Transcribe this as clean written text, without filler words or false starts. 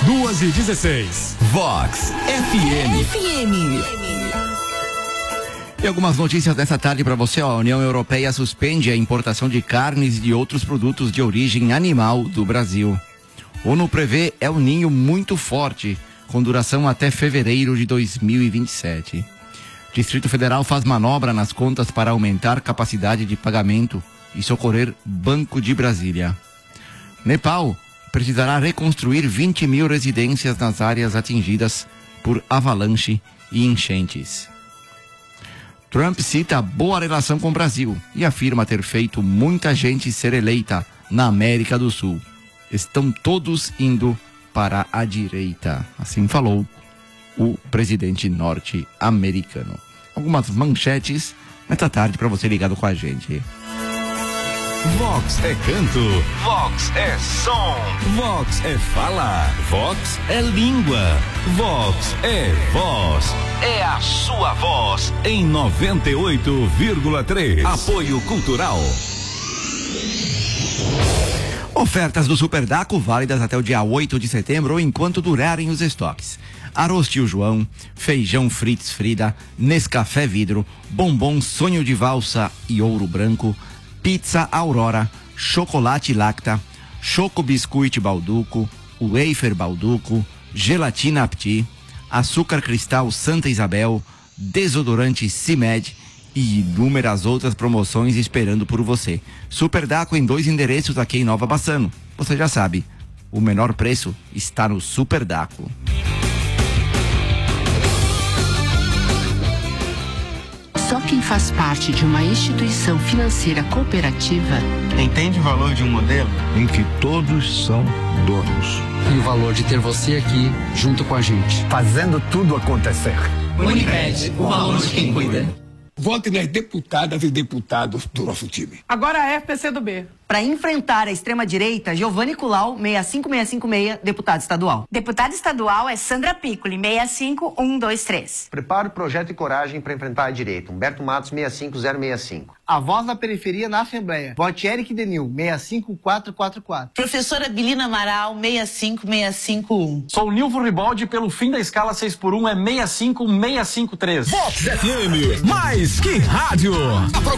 2h16. Vox FM. E algumas notícias dessa tarde para você. A União Europeia suspende a importação de carnes e de outros produtos de origem animal do Brasil. ONU prevê El Niño muito forte, com duração até fevereiro de 2027. Distrito Federal faz manobra nas contas para aumentar capacidade de pagamento e socorrer Banco de Brasília. Nepal precisará reconstruir 20 mil residências nas áreas atingidas por avalanche e enchentes. Trump cita boa relação com o Brasil e afirma ter feito muita gente ser eleita na América do Sul. Estão todos indo para a direita, assim falou o presidente norte-americano. Algumas manchetes nesta tarde para você ligado com a gente. Vox é canto, Vox é som, Vox é fala, Vox é língua, Vox é voz, é a sua voz em 98,3. Apoio Cultural. Ofertas do Super Daco válidas até o dia 8 de setembro ou enquanto durarem os estoques. Arroz Tio João, feijão Fritz Frida, Nescafé Vidro, bombom Sonho de Valsa e Ouro Branco, pizza Aurora, chocolate Lacta, choco biscuit Balduco, wafer Balduco, gelatina Apti, açúcar cristal Santa Isabel, desodorante Cimed e inúmeras outras promoções esperando por você. Super Daco em 2 endereços aqui em Nova Bassano. Você já sabe, o menor preço está no Super Daco. Só quem faz parte de uma instituição financeira cooperativa entende o valor de um modelo em que todos são donos. E o valor de ter você aqui junto com a gente, fazendo tudo acontecer. Unimed, o valor de quem cuida. Vote nas deputadas e deputados do nosso time. Agora é PCdoB. Para enfrentar a extrema-direita, Giovanni Culau, 65656, deputado estadual. Deputada estadual é Sandra Piccoli, 65123. Prepara o projeto e coragem para enfrentar a direita. Humberto Matos, 65065. A voz da periferia na Assembleia. Vote Eric Denil, 65444. Professora Bilina Amaral, 65651. Sou Nilvo Ribaldi, pelo fim da escala 6x1 é 65653. Vox FM, mais que rádio.